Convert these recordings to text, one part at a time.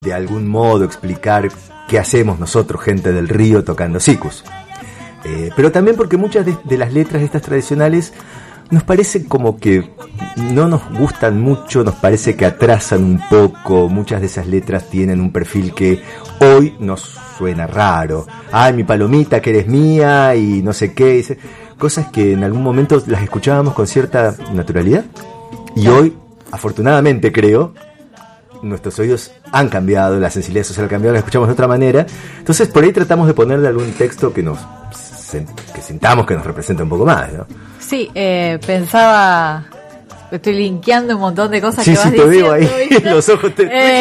de algún modo explicar qué hacemos nosotros, gente del río, tocando sikus. Pero también porque muchas de las letras estas tradicionales nos parece como que no nos gustan mucho, nos parece que atrasan un poco. Muchas de esas letras tienen un perfil que hoy nos suena raro. Ay, mi palomita que eres mía y no sé qué. Cosas que en algún momento las escuchábamos con cierta naturalidad. Y hoy, afortunadamente creo, nuestros oídos han cambiado, la sensibilidad social ha cambiado, la escuchamos de otra manera. Entonces por ahí tratamos de ponerle algún texto que sintamos que nos representa un poco más, ¿no? Sí, pensaba, estoy linkeando un montón de cosas que vas te diciendo. Sí, te veo ahí, los ojos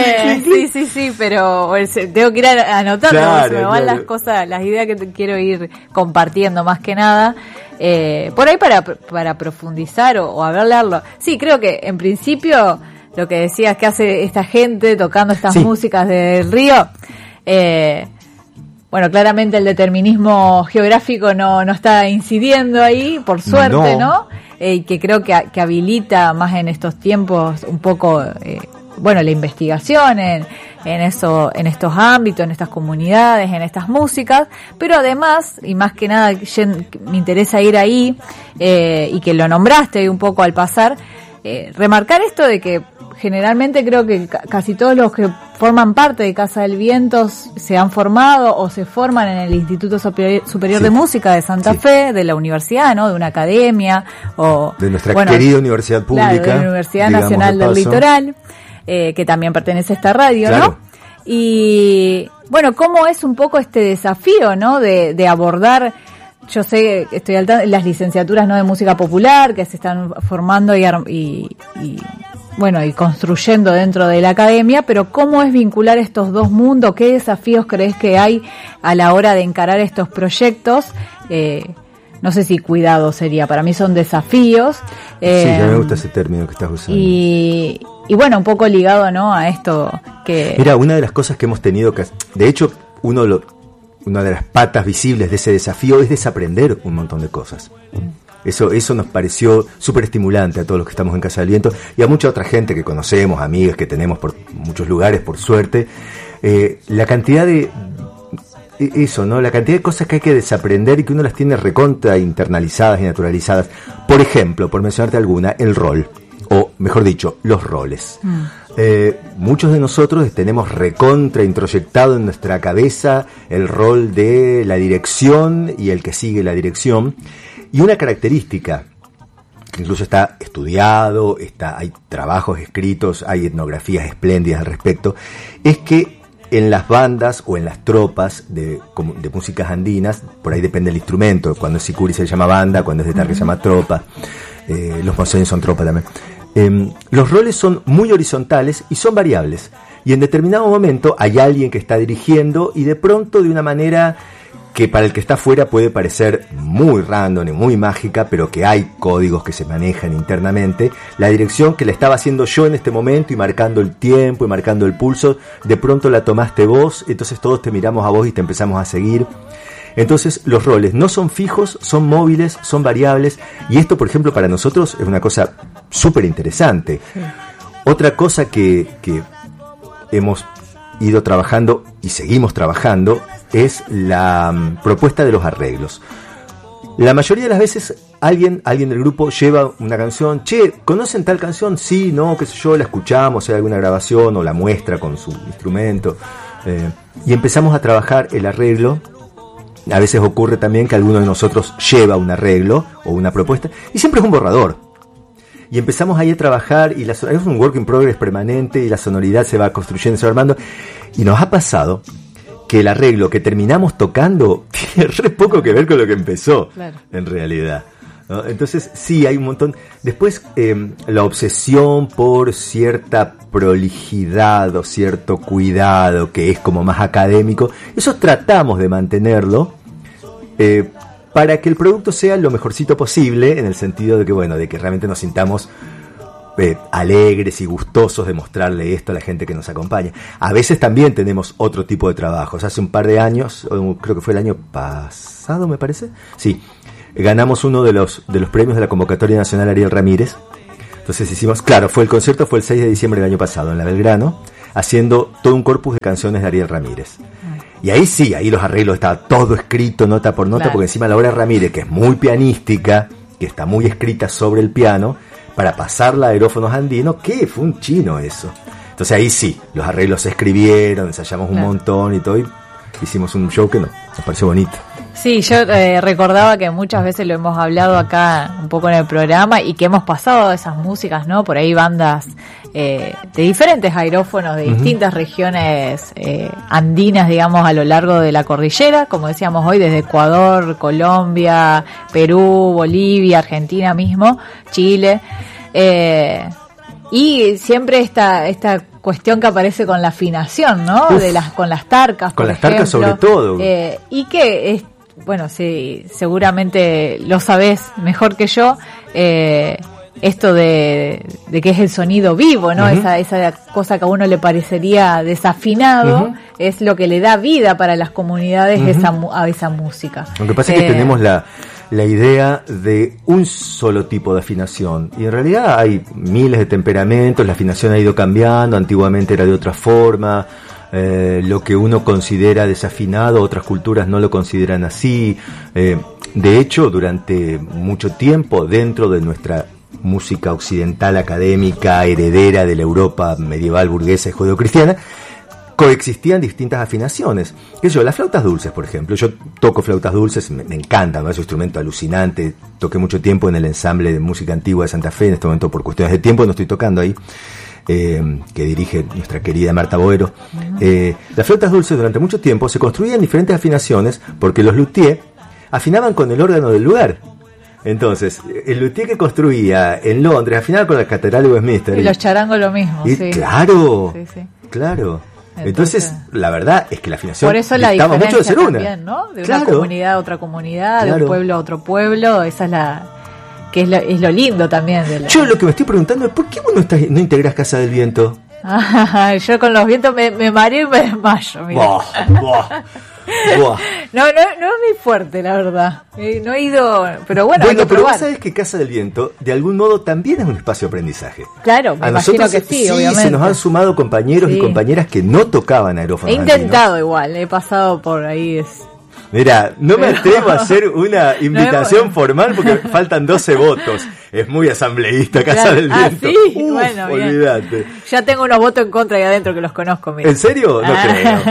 Sí, pero tengo que ir anotando, claro, se me van las cosas, las ideas que quiero ir compartiendo más que nada. Por ahí para profundizar o hablarlo. Sí, creo que en principio lo que decías que hace esta gente tocando estas músicas del río, bueno, claramente el determinismo geográfico no está incidiendo ahí, por suerte, ¿no? Que creo que habilita más en estos tiempos un poco, bueno, la investigación en estos ámbitos, en estas comunidades, en estas músicas, pero además, y más que nada me interesa ir ahí, y que lo nombraste un poco al pasar, remarcar esto de que generalmente creo que casi todos los que forman parte de Casa del Viento se han formado o se forman en el Instituto Superior de Música de Santa Fe, de la universidad, ¿no? De una academia o de nuestra querida universidad pública, claro, de la Universidad Nacional del Litoral, que también pertenece a esta radio, claro, ¿no? Y bueno, ¿cómo es un poco este desafío, ¿no? De abordar? Yo sé que estoy al tanto las licenciaturas, ¿no?, de música popular que se están formando y construyendo dentro de la academia, pero ¿cómo es vincular estos dos mundos? ¿Qué desafíos crees que hay a la hora de encarar estos proyectos? No sé si cuidado sería, para mí son desafíos. Sí, ya me gusta ese término que estás usando. Y bueno, un poco ligado, ¿no?, a esto que... Mira, una de las cosas que hemos tenido que... De hecho, una de las patas visibles de ese desafío es desaprender un montón de cosas. Eso nos pareció súper estimulante a todos los que estamos en Casa del Viento y a mucha otra gente que conocemos, amigas que tenemos por muchos lugares, por suerte. La cantidad de... Eso, ¿no? La cantidad de cosas que hay que desaprender y que uno las tiene recontra internalizadas y naturalizadas. Por ejemplo, por mencionarte alguna, el rol. O, mejor dicho, los roles. Muchos de nosotros tenemos recontra introyectado en nuestra cabeza el rol de la dirección y el que sigue la dirección. Y una característica que incluso está estudiado, hay trabajos escritos, hay etnografías espléndidas al respecto, es que en las bandas o en las tropas de músicas andinas, por ahí depende del instrumento, cuando es sicuri se llama banda, cuando es de tarque se llama tropa, los ponceños son tropa también. Los roles son muy horizontales y son variables, y en determinado momento hay alguien que está dirigiendo y de pronto de una manera que para el que está afuera puede parecer muy random y muy mágica, pero que hay códigos que se manejan internamente. La dirección que la estaba haciendo yo en este momento y marcando el tiempo y marcando el pulso, de pronto la tomaste vos, entonces todos te miramos a vos y te empezamos a seguir. Entonces los roles no son fijos, son móviles, son variables, y esto, por ejemplo, para nosotros es una cosa súper interesante. Sí. Otra cosa que hemos ido trabajando y seguimos trabajando es la propuesta de los arreglos. La mayoría de las veces alguien del grupo lleva una canción, ¿conocen tal canción? Sí, no, qué sé yo, la escuchamos, hay alguna grabación o la muestra con su instrumento, y empezamos a trabajar el arreglo. A veces ocurre también que alguno de nosotros lleva un arreglo o una propuesta y siempre es un borrador. Y empezamos ahí a trabajar y es un work in progress permanente y la sonoridad se va construyendo, se va armando. Y nos ha pasado que el arreglo que terminamos tocando tiene re poco que ver con lo que empezó, claro, en realidad, ¿no? Entonces sí, hay un montón. Después la obsesión por cierta prolijidad o cierto cuidado que es como más académico, eso tratamos de mantenerlo para que el producto sea lo mejorcito posible, en el sentido de que, bueno, de que realmente nos sintamos alegres y gustosos de mostrarle esto a la gente que nos acompaña. A veces también tenemos otro tipo de trabajos. Hace un par de años, creo que fue el año pasado, me parece, sí, ganamos uno de los premios de la convocatoria nacional Ariel Ramírez. Entonces hicimos, claro, el concierto fue el 6 de diciembre del año pasado en la Belgrano. haciendo todo un corpus de canciones de Ariel Ramírez. Y ahí sí, ahí los arreglos, estaba todo escrito nota por nota, porque encima Laura Ramírez, que es muy pianística, que está muy escrita sobre el piano, para pasarla a aerófonos andinos, que fue un chino eso. Entonces ahí sí, los arreglos se escribieron, ensayamos un montón y todo, y hicimos un show que nos pareció bonito. Sí, yo recordaba que muchas veces lo hemos hablado acá un poco en el programa y que hemos pasado esas músicas, ¿no? Por ahí bandas de diferentes aerófonos de distintas regiones andinas, digamos, a lo largo de la cordillera, como decíamos hoy, desde Ecuador, Colombia, Perú, Bolivia, Argentina mismo, Chile. Y siempre esta cuestión que aparece con la afinación, ¿no? Con las tarcas, con las tarcas sobre todo. Y que es, bueno, sí, seguramente lo sabés mejor que yo, esto de que es el sonido vivo, ¿no? Esa cosa que a uno le parecería desafinado, es lo que le da vida para las comunidades a esa música. Lo que pasa es que tenemos la idea de un solo tipo de afinación, y en realidad hay miles de temperamentos, la afinación ha ido cambiando, antiguamente era de otra forma, lo que uno considera desafinado, otras culturas no lo consideran así. De hecho, durante mucho tiempo, dentro de nuestra música occidental académica, heredera de la Europa medieval, burguesa y judeocristiana, coexistían distintas afinaciones. Las flautas dulces, por ejemplo. Yo toco flautas dulces, me encantan, ¿no? Es un instrumento alucinante. Toqué mucho tiempo en el ensamble de música antigua de Santa Fe. En este momento, por cuestiones de tiempo, no estoy tocando ahí. Que dirige nuestra querida Marta Boero. Las flautas dulces durante mucho tiempo se construían en diferentes afinaciones porque los luthiers afinaban con el órgano del lugar. Entonces, el luthier que construía en Londres afinaba con la Catedral de Westminster. Y los charangos lo mismo, y sí. Claro, sí. Claro. Entonces, la verdad es que la afinación por eso la dictaba mucho de ser también, ¿no? De una comunidad a otra comunidad, de un pueblo a otro pueblo, esa es es lo lindo también. Yo lo que me estoy preguntando es, ¿por qué vos no integrás Casa del Viento? Yo con los vientos me mareo y me desmayo, mira. No es muy fuerte, la verdad. No he ido, pero bueno, hay que pero probar. vos sabés que Casa del Viento, de algún modo, también es un espacio de aprendizaje. Claro, me imagino que sí, obviamente. Se nos han sumado compañeros y compañeras que no tocaban aerófonos. He intentado igual, he pasado por ahí. Mira, no me atrevo a hacer una invitación formal porque faltan 12 votos. Es muy asambleísta Casa del Viento. Sí, bueno, olvídate. Ya tengo unos votos en contra ahí adentro que los conozco. Mira. ¿En serio? No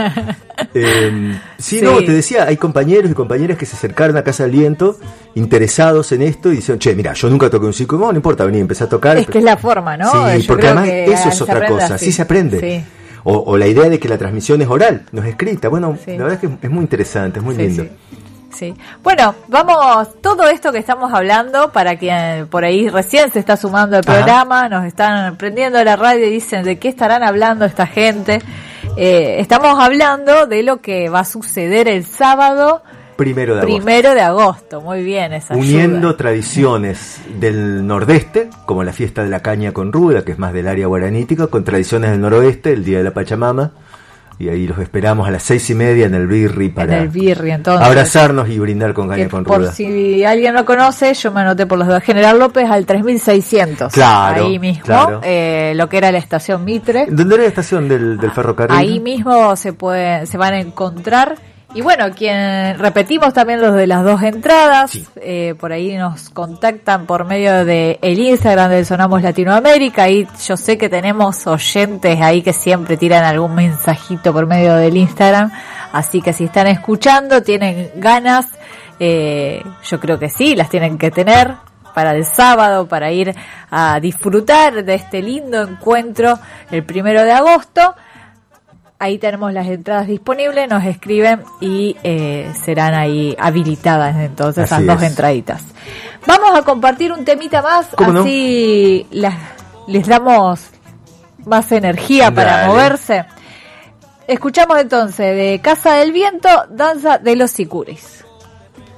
creo. Sí, no, te decía, hay compañeros y compañeras que se acercaron a Casa del Viento interesados en esto y dicen, che, mira, yo nunca toqué un circo, no importa, vení, empecé a tocar. Es que es la forma, ¿no? Sí, porque además eso es otra cosa, así se aprende. Sí. O la idea de que la transmisión es oral, no es escrita. Bueno, la verdad es que es muy interesante, es muy lindo. Sí. Bueno, vamos, todo esto que estamos hablando, para quien por ahí recién se está sumando al programa, nos están prendiendo la radio y dicen de qué estarán hablando esta gente. Estamos hablando de lo que va a suceder el sábado 1 de agosto, muy bien esa uniendo ayuda. Tradiciones del nordeste, como la fiesta de la caña con ruda, que es más del área guaranítica, con tradiciones del noroeste, el día de la Pachamama, y ahí los esperamos a las 6:30 en el Birri para entonces, abrazarnos y brindar con caña con ruda. Por si alguien lo conoce, yo me anoté por los de General López al 3600. Claro, ahí mismo, claro. Lo que era la estación Mitre. ¿Dónde era la estación del ferrocarril? Ahí mismo se van a encontrar. Y bueno, repetimos también los de las dos entradas, por ahí nos contactan por medio de el Instagram del Sonamos Latinoamérica, y yo sé que tenemos oyentes ahí que siempre tiran algún mensajito por medio del Instagram, así que si están escuchando, tienen ganas, yo creo que sí, las tienen que tener para el sábado, para ir a disfrutar de este lindo encuentro el 1 de agosto. Ahí tenemos las entradas disponibles, nos escriben y serán ahí habilitadas entonces esas dos entraditas. Vamos a compartir un temita más, así les damos más energía para moverse. Escuchamos entonces de Casa del Viento, Danza de los Sicuris.